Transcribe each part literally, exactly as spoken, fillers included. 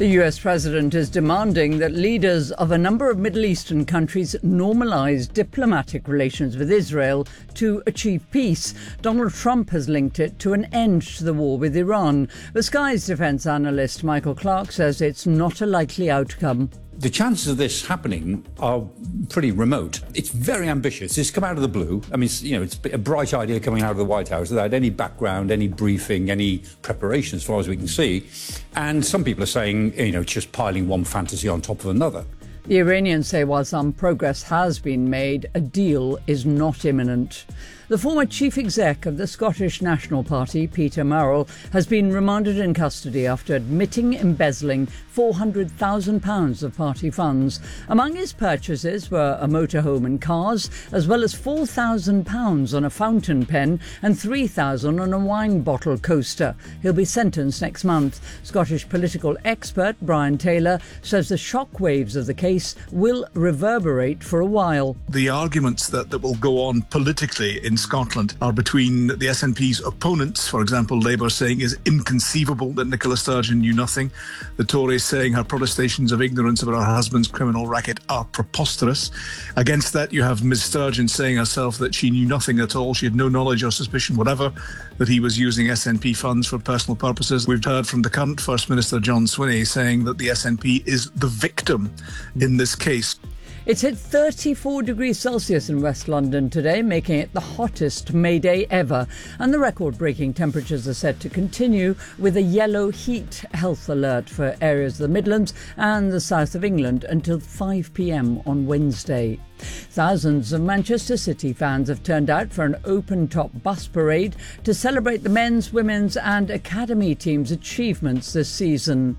The U S president is demanding that leaders of a number of Middle Eastern countries normalise diplomatic relations with Israel to achieve peace. Donald Trump has linked it to an end to the war with Iran. But Sky's defence analyst Michael Clark says it's not a likely outcome. The chances of this happening are pretty remote. It's very ambitious. It's come out of the blue. I mean, you know, it's a bright idea coming out of the White House without any background, any briefing, any preparation, as far as we can see. And some people are saying, you know, it's just piling one fantasy on top of another. The Iranians say while some progress has been made, a deal is not imminent. The former chief exec of the Scottish National Party, Peter Murrell, has been remanded in custody after admitting embezzling four hundred thousand pounds of party funds. Among his purchases were a motorhome and cars, as well as four thousand pounds on a fountain pen and three thousand pounds on a wine bottle coaster. He'll be sentenced next month. Scottish political expert Brian Taylor says the shockwaves of the case will reverberate for a while. The arguments that, that will go on politically in Scotland are between the S N P's opponents, for example, Labour saying it's inconceivable that Nicola Sturgeon knew nothing, the Tories saying her protestations of ignorance about her husband's criminal racket are preposterous. Against that, you have Miz Sturgeon saying herself that she knew nothing at all, she had no knowledge or suspicion whatever that he was using S N P funds for personal purposes. We've heard from the current First Minister, John Swinney, saying that the S N P is the victim in this case. It's hit thirty-four degrees Celsius in West London today, making it the hottest May Day ever. And the record-breaking temperatures are set to continue with a yellow heat health alert for areas of the Midlands and the south of England until five p.m. on Wednesday. Thousands of Manchester City fans have turned out for an open-top bus parade to celebrate the men's, women's and academy teams' achievements this season.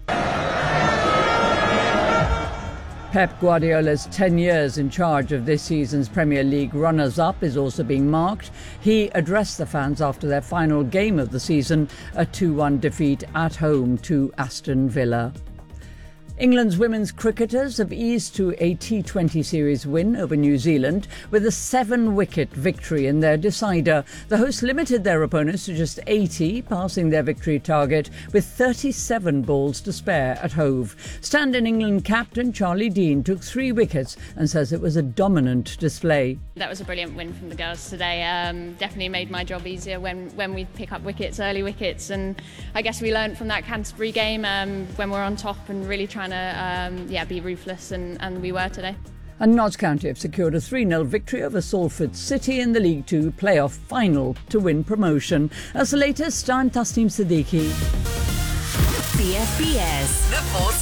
Pep Guardiola's ten years in charge of this season's Premier League runners-up is also being marked. He addressed the fans after their final game of the season, a two one defeat at home to Aston Villa. England's women's cricketers have eased to a T twenty series win over New Zealand with a seven-wicket victory in their decider. The hosts limited their opponents to just eighty, passing their victory target with thirty-seven balls to spare at Hove. Stand-in England captain Charlie Dean took three wickets and says it was a dominant display. That was a brilliant win from the girls today. Um, definitely made my job easier when, when we pick up wickets, early wickets, and I guess we learned from that Canterbury game um, when we're on top and really trying to um, yeah, be ruthless, and, and we were today. And Notts County have secured a three nil victory over Salford City in the League Two playoff final to win promotion. As the latest, I'm Tasneem Siddiqui. B F B S, The Four